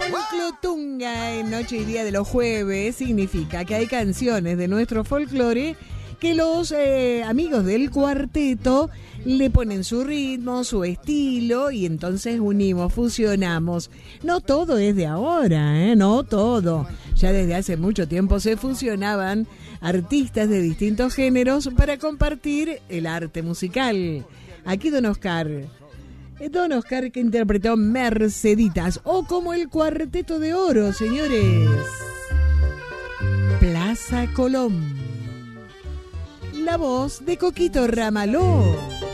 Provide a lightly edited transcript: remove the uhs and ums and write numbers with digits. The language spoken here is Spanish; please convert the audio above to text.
Folclotunga en Noche y Día de los Jueves significa que hay canciones de nuestro folclore que los amigos del cuarteto le ponen su ritmo, su estilo y entonces unimos, fusionamos. No todo es de ahora, no todo. Ya desde hace mucho tiempo se fusionaban artistas de distintos géneros para compartir el arte musical. Aquí Don Oscar que interpretó Merceditas o como el Cuarteto de Oro, señores. Plaza Colón. La voz de Coquito Ramaló.